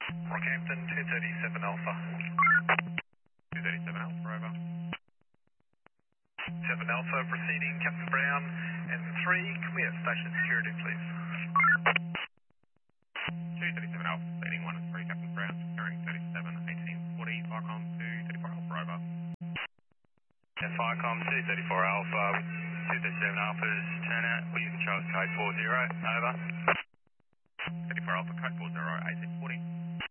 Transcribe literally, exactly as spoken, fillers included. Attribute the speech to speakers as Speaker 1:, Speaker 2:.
Speaker 1: Rockhampton, two thirty-seven Alpha.
Speaker 2: two thirty-seven Alpha, over.
Speaker 1: seven Alpha proceeding, Captain Brown, and three, clear station security, please.
Speaker 2: two thirty-seven Alpha, leading one and three, Captain Brown, securing thirty-seven, eighteen forty, Viacom two thirty-four Alpha, over.
Speaker 3: And Viacom two thirty-four Alpha, two thirty-seven Alpha's turnout, we're using Charles code four zero, over.
Speaker 2: thirty-four Alpha, code four zero, eighteen forty.